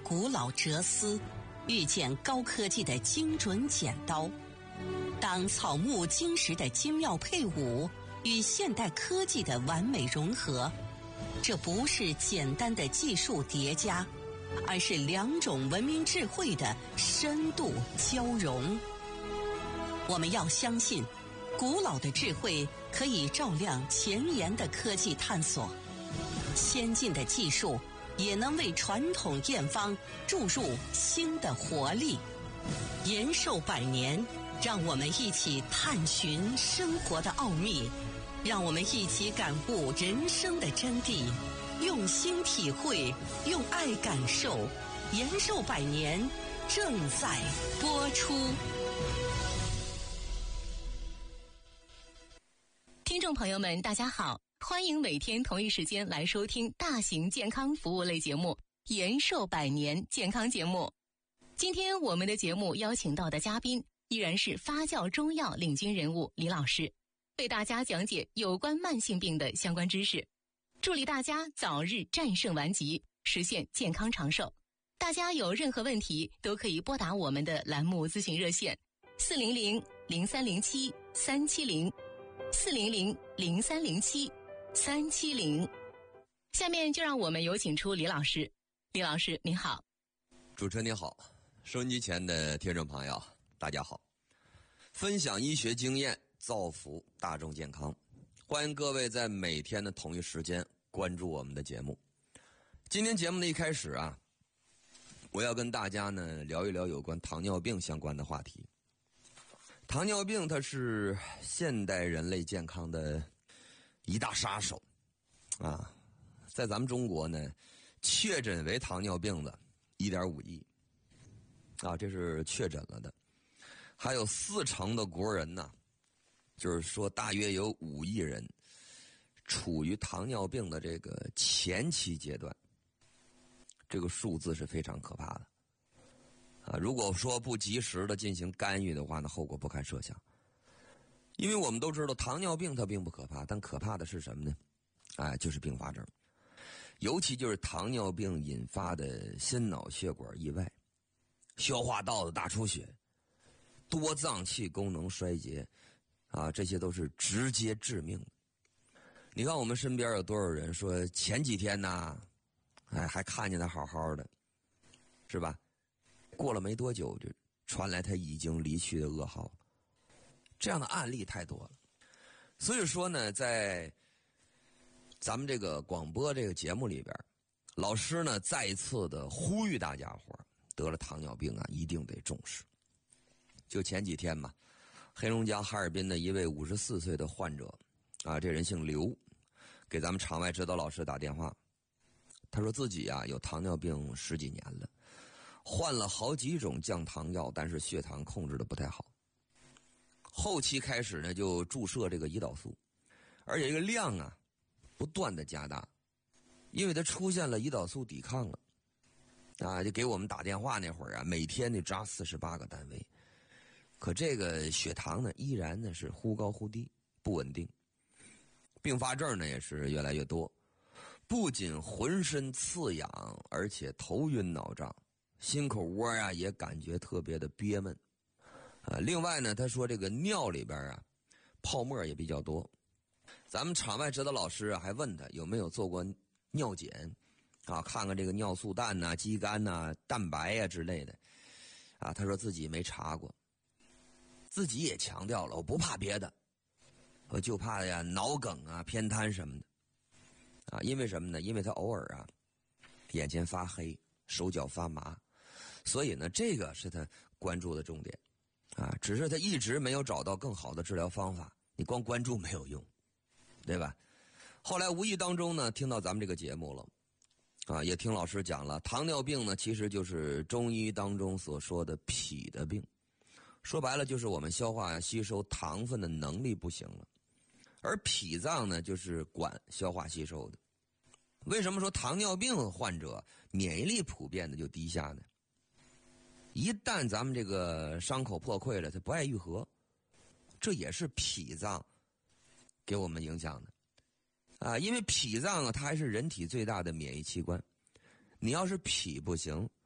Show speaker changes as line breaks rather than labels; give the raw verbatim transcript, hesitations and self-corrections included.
古老哲思，遇见高科技的精准剪刀。当草木金石的精妙配伍与现代科技的完美融合，这不是简单的技术叠加，而是两种文明智慧的深度交融。我们要相信，古老的智慧可以照亮前沿的科技探索，先进的技术也能为传统验方注入新的活力。延寿百年，让我们一起探寻生活的奥秘，让我们一起感悟人生的真谛，用心体会，用爱感受。延寿百年正在播出。
听众朋友们，大家好，欢迎每天同一时间来收听大型健康服务类节目《延寿百年健康节目》。今天我们的节目邀请到的嘉宾依然是发酵中药领军人物李老师，为大家讲解有关慢性病的相关知识，助力大家早日战胜顽疾，实现健康长寿。大家有任何问题都可以拨打我们的栏目咨询热线四零零零三零七三七零四零零零三零七三七零。下面就让我们有请出李老师。李老师您好。
主持人您好，收音机前的听众朋友大家好，分享医学经验，造福大众健康，欢迎各位在每天的同一时间关注我们的节目。今天节目的一开始啊，我要跟大家呢聊一聊有关糖尿病相关的话题。糖尿病它是现代人类健康的一大杀手啊，在咱们中国呢，确诊为糖尿病的 一点五亿啊，这是确诊了的。还有四成的国人呢，就是说大约有五亿人处于糖尿病的这个前期阶段，这个数字是非常可怕的啊！如果说不及时的进行干预的话，那后果不堪设想。因为我们都知道糖尿病它并不可怕，但可怕的是什么呢？哎，就是并发症，尤其就是糖尿病引发的心脑血管意外、消化道的大出血、多脏器功能衰竭啊，这些都是直接致命的。你看我们身边有多少人说前几天呢，哎，还看见他好好的，是吧？过了没多久就传来他已经离去的噩耗，这样的案例太多了。所以说呢，在咱们这个广播这个节目里边，老师呢再一次的呼吁大家伙得了糖尿病啊，一定得重视。就前几天嘛，黑龙江哈尔滨的一位五十四岁的患者啊，这人姓刘，给咱们场外指导老师打电话，他说自己啊有糖尿病十几年了，换了好几种降糖药，但是血糖控制的不太好。后期开始呢，就注射这个胰岛素，而且这个量啊不断的加大，因为他出现了胰岛素抵抗了啊，就给我们打电话那会儿啊，每天得扎四十八个单位，可这个血糖呢依然呢是忽高忽低，不稳定，并发症呢也是越来越多，不仅浑身刺痒，而且头晕脑胀，心口窝啊也感觉特别的憋闷啊。另外呢，他说这个尿里边啊泡沫也比较多。咱们场外指导老师啊还问他有没有做过尿检啊，看看这个尿素氮呐、肌酐呐、蛋白呀、啊、之类的啊。他说自己没查过，自己也强调了，我不怕别的，我就怕呀脑梗啊、偏瘫什么的啊。因为什么呢？因为他偶尔啊眼前发黑，手脚发麻，所以呢这个是他关注的重点啊。只是他一直没有找到更好的治疗方法，你光关注没有用，对吧？后来无意当中呢听到咱们这个节目了啊，也听老师讲了，糖尿病呢其实就是中医当中所说的脾的病，说白了就是我们消化吸收糖分的能力不行了，而脾脏呢就是管消化吸收的。为什么说糖尿病患者免疫力普遍的就低下呢？一旦咱们这个伤口破溃了，它不爱愈合，这也是脾脏给我们影响的啊。因为脾脏啊，它还是人体最大的免疫器官，你要是脾不行，